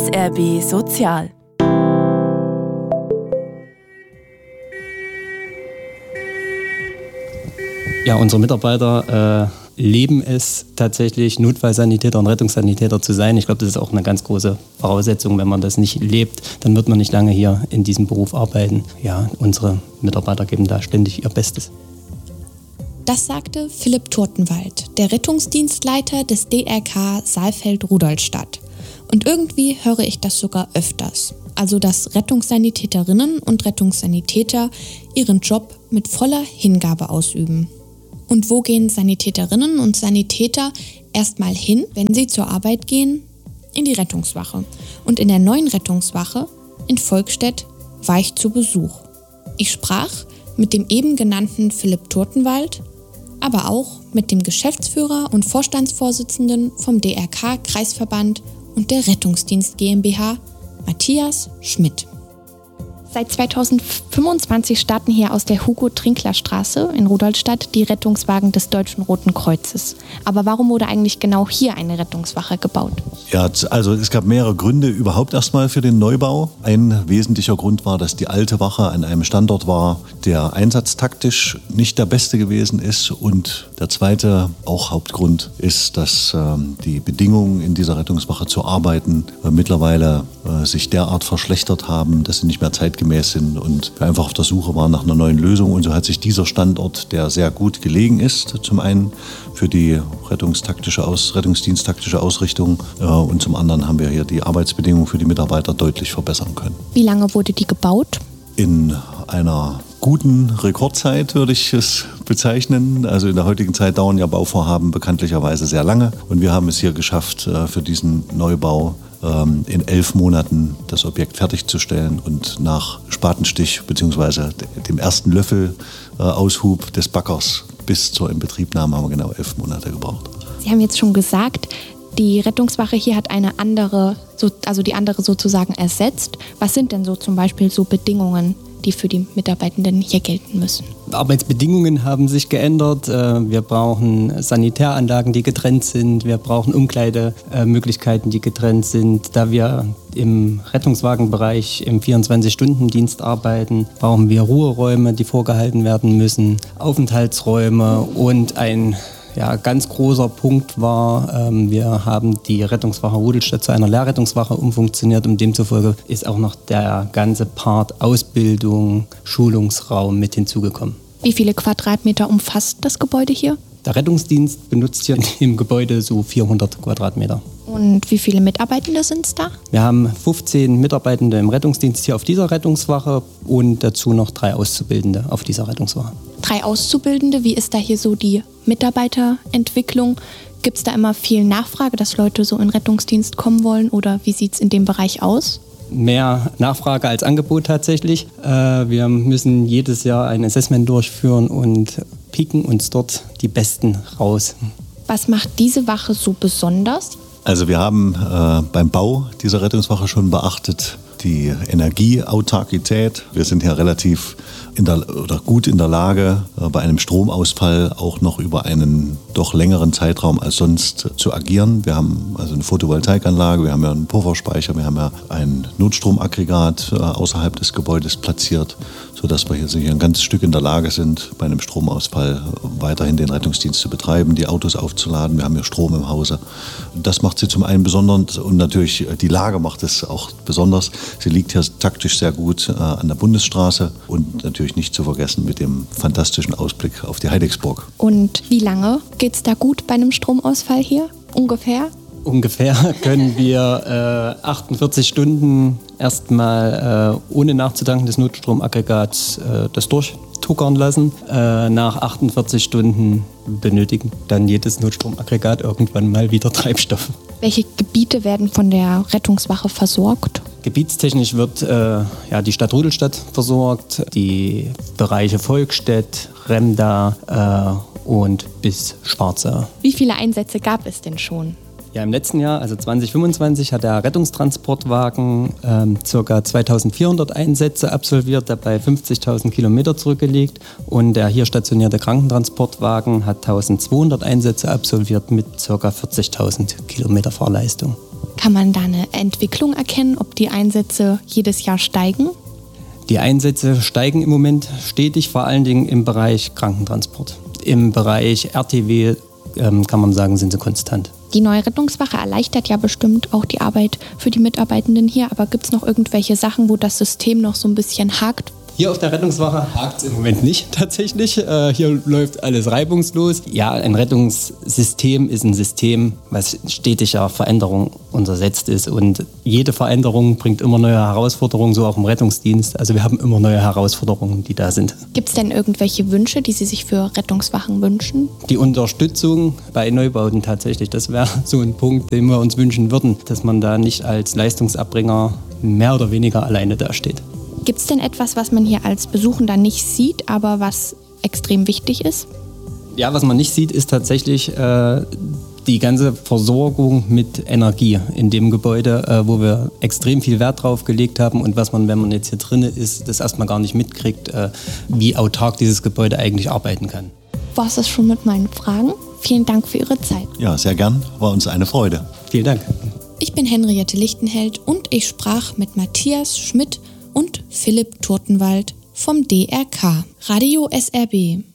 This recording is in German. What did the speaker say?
SRB Sozial. Ja, unsere Mitarbeiter leben es tatsächlich, Notfallsanitäter und Rettungssanitäter zu sein. Ich glaube, das ist auch eine ganz große Voraussetzung. Wenn man das nicht lebt, dann wird man nicht lange hier in diesem Beruf arbeiten. Ja, unsere Mitarbeiter geben da ständig ihr Bestes. Das sagte Philipp Turtenwald, der Rettungsdienstleiter des DRK Saalfeld-Rudolstadt. Und irgendwie höre ich das sogar öfters. Also, dass Rettungssanitäterinnen und Rettungssanitäter ihren Job mit voller Hingabe ausüben. Und wo gehen Sanitäterinnen und Sanitäter erstmal hin, wenn sie zur Arbeit gehen? In die Rettungswache. Und in der neuen Rettungswache in Volkstedt war ich zu Besuch. Ich sprach mit dem eben genannten Philipp Turtenwald, aber auch mit dem Geschäftsführer und Vorstandsvorsitzenden vom DRK-Kreisverband und der Rettungsdienst GmbH, Matthias Schmidt. Seit 2025 starten hier aus der Hugo-Trinkler-Straße in Rudolstadt die Rettungswagen des Deutschen Roten Kreuzes. Aber warum wurde eigentlich genau hier eine Rettungswache gebaut? Ja, also es gab mehrere Gründe überhaupt erstmal für den Neubau. Ein wesentlicher Grund war, dass die alte Wache an einem Standort war, der einsatztaktisch nicht der beste gewesen ist. Und der zweite, auch Hauptgrund, ist, dass die Bedingungen in dieser Rettungswache zu arbeiten mittlerweile sich derart verschlechtert haben, dass sie nicht mehr zeitgemäß sind und wir einfach auf der Suche waren nach einer neuen Lösung. Und so hat sich dieser Standort, der sehr gut gelegen ist, zum einen für die rettungsdiensttaktische Ausrichtung und zum anderen haben wir hier die Arbeitsbedingungen für die Mitarbeiter deutlich verbessern können. Wie lange wurde die gebaut? In einer guten Rekordzeit würde ich es bezeichnen. Also in der heutigen Zeit dauern ja Bauvorhaben bekanntlicherweise sehr lange und wir haben es hier geschafft, für diesen Neubau in 11 Monaten das Objekt fertigzustellen und nach Spatenstich bzw. dem ersten Löffel-Aushub des Backers bis zur Inbetriebnahme haben wir genau 11 Monate gebraucht. Sie haben jetzt schon gesagt, die Rettungswache hier hat eine andere, also die andere sozusagen ersetzt. Was sind denn so zum Beispiel so Bedingungen, die für die Mitarbeitenden hier gelten müssen? Arbeitsbedingungen haben sich geändert. Wir brauchen Sanitäranlagen, die getrennt sind. Wir brauchen Umkleidemöglichkeiten, die getrennt sind. Da wir im Rettungswagenbereich im 24-Stunden-Dienst arbeiten, brauchen wir Ruheräume, die vorgehalten werden müssen, Aufenthaltsräume und ein ganz großer Punkt war, wir haben die Rettungswache Rudolstadt zu einer Lehrrettungswache umfunktioniert und demzufolge ist auch noch der ganze Part Ausbildung, Schulungsraum mit hinzugekommen. Wie viele Quadratmeter umfasst das Gebäude hier? Der Rettungsdienst benutzt hier im Gebäude so 400 Quadratmeter. Und wie viele Mitarbeitende sind es da? Wir haben 15 Mitarbeitende im Rettungsdienst hier auf dieser Rettungswache und dazu noch 3 Auszubildende auf dieser Rettungswache. 3 Auszubildende, wie ist da hier so die Mitarbeiterentwicklung? Gibt es da immer viel Nachfrage, dass Leute so in Rettungsdienst kommen wollen oder wie sieht es in dem Bereich aus? Mehr Nachfrage als Angebot tatsächlich. Wir müssen jedes Jahr ein Assessment durchführen und picken uns dort die Besten raus. Was macht diese Wache so besonders? Also wir haben beim Bau dieser Rettungswache schon beachtet die Energieautarkität. Wir sind hier relativ gut in der Lage, bei einem Stromausfall auch noch über einen doch längeren Zeitraum als sonst zu agieren. Wir haben also eine Photovoltaikanlage, wir haben ja einen Pufferspeicher, wir haben ja ein Notstromaggregat außerhalb des Gebäudes platziert, sodass wir hier sicher ein ganzes Stück in der Lage sind, bei einem Stromausfall weiterhin den Rettungsdienst zu betreiben, die Autos aufzuladen. Wir haben ja Strom im Hause. Das macht sie zum einen besonders und natürlich die Lage macht es auch besonders. Sie liegt hier taktisch sehr gut an der Bundesstraße und natürlich nicht zu vergessen mit dem fantastischen Ausblick auf die Heidecksburg. Und wie lange geht es da gut bei einem Stromausfall hier? Ungefähr? Ungefähr können wir 48 Stunden erstmal ohne nachzutanken des Notstromaggregats das durchtuckern lassen. Nach 48 Stunden benötigen dann jedes Notstromaggregat irgendwann mal wieder Treibstoff. Welche Gebiete werden von der Rettungswache versorgt? Gebietstechnisch wird die Stadt Rudolstadt versorgt, die Bereiche Volkstedt, Remda und bis Schwarzau. Wie viele Einsätze gab es denn schon? Ja, im letzten Jahr, also 2025, hat der Rettungstransportwagen ca. 2400 Einsätze absolviert, dabei 50.000 Kilometer zurückgelegt. Und der hier stationierte Krankentransportwagen hat 1200 Einsätze absolviert mit ca. 40.000 Kilometer Fahrleistung. Kann man da eine Entwicklung erkennen, ob die Einsätze jedes Jahr steigen? Die Einsätze steigen im Moment stetig, vor allen Dingen im Bereich Krankentransport. Im Bereich RTW kann man sagen, sind sie konstant. Die neue Rettungswache erleichtert ja bestimmt auch die Arbeit für die Mitarbeitenden hier, aber gibt es noch irgendwelche Sachen, wo das System noch so ein bisschen hakt? Hier auf der Rettungswache hakt es im Moment nicht tatsächlich. Hier läuft alles reibungslos. Ja, ein Rettungssystem ist ein System, was stetiger Veränderung untersetzt ist. Und jede Veränderung bringt immer neue Herausforderungen, so auch im Rettungsdienst. Also wir haben immer neue Herausforderungen, die da sind. Gibt es denn irgendwelche Wünsche, die Sie sich für Rettungswachen wünschen? Die Unterstützung bei Neubauten tatsächlich, das wäre so ein Punkt, den wir uns wünschen würden, dass man da nicht als Leistungsabbringer mehr oder weniger alleine dasteht. Gibt es denn etwas, was man hier als Besuchender nicht sieht, aber was extrem wichtig ist? Ja, was man nicht sieht, ist tatsächlich die ganze Versorgung mit Energie in dem Gebäude, wo wir extrem viel Wert drauf gelegt haben und was man, wenn man jetzt hier drin ist, das erstmal gar nicht mitkriegt, wie autark dieses Gebäude eigentlich arbeiten kann. War es das schon mit meinen Fragen? Vielen Dank für Ihre Zeit. Ja, sehr gern. War uns eine Freude. Vielen Dank. Ich bin Henriette Lichtenheld und ich sprach mit Matthias Schmidt und Philipp Turtenwald vom DRK. Radio SRB.